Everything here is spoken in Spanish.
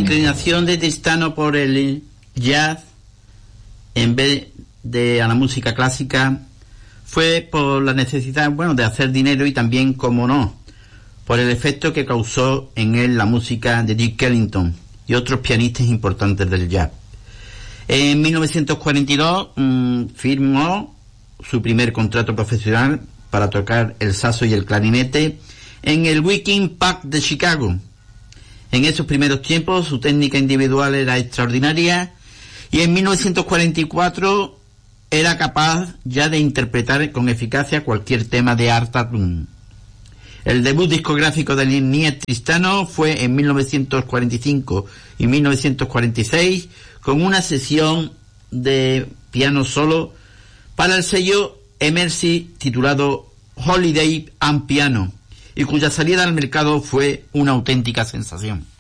inclinación de Tristano por el jazz en vez de a la música clásica fue por la necesidad, de hacer dinero y también, como no, por el efecto que causó en él la música de Duke Ellington y otros pianistas importantes del jazz. En 1942 firmó su primer contrato profesional para tocar el saxo y el clarinete en el Wiking Park de Chicago. En esos primeros tiempos su técnica individual era extraordinaria y en 1944 era capaz ya de interpretar con eficacia cualquier tema de Art Tatum. El debut discográfico de Linné Tristano fue en 1945 y 1946 con una sesión de piano solo para el sello Emercy titulado Holiday and Piano, y cuya salida al mercado fue una auténtica sensación.